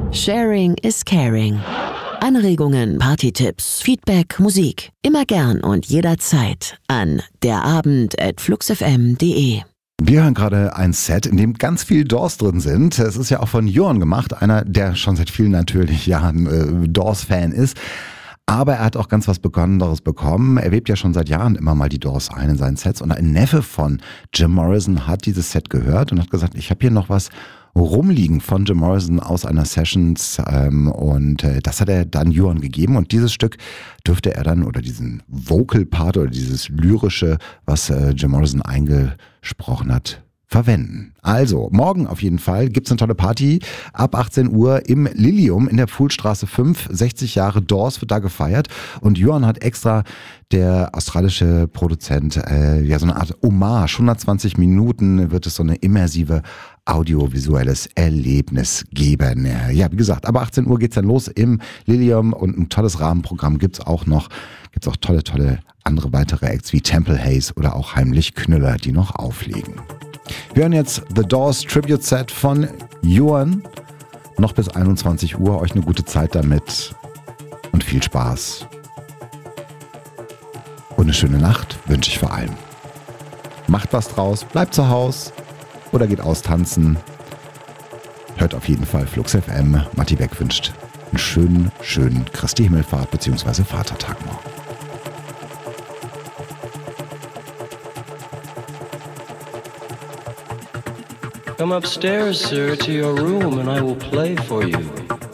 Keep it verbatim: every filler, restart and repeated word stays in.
Sharing is caring. Anregungen, Partytipps, Feedback, Musik. Immer gern und jederzeit an derabend at fluxfm punkt de. Wir hören gerade ein Set, in dem ganz viel Doors drin sind. Es ist ja auch von Johan gemacht, einer, der schon seit vielen natürlich Jahren äh, Doors-Fan ist. Aber er hat auch ganz was Besonderes bekommen. Er webt ja schon seit Jahren immer mal die Doors ein in seinen Sets. Und ein Neffe von Jim Morrison hat dieses Set gehört und hat gesagt, ich habe hier noch was rumliegen von Jim Morrison aus einer Sessions. Ähm, und äh, das hat er dann Johan gegeben. Und dieses Stück dürfte er dann, oder diesen Vocal Part oder dieses Lyrische, was äh, Jim Morrison eingesprochen hat, verwenden. Also, morgen auf jeden Fall gibt's eine tolle Party ab achtzehn Uhr im Lilium in der Pfuhlstraße fünf. sechzig Jahre Doors wird da gefeiert und Johan hat extra, der australische Produzent, äh, ja so eine Art Hommage. hundertzwanzig Minuten wird es so eine immersive audiovisuelles Erlebnis geben. Ja, wie gesagt, ab achtzehn Uhr geht's dann los im Lilium und ein tolles Rahmenprogramm gibt's auch noch. Gibt's auch tolle, tolle andere weitere Acts wie Temple Haze oder auch Heimlich Knüller, die noch auflegen. Wir hören jetzt The Doors Tribute Set von Johan. Noch bis einundzwanzig Uhr. Euch eine gute Zeit damit und viel Spaß. Und eine schöne Nacht wünsche ich vor allem. Macht was draus, bleibt zu Hause oder geht austanzen. Hört auf jeden Fall Flux F M. Matti Beck wünscht einen schönen, schönen Christi Himmelfahrt bzw. Vatertag morgen. Come upstairs, sir, to your room, and I will play for you.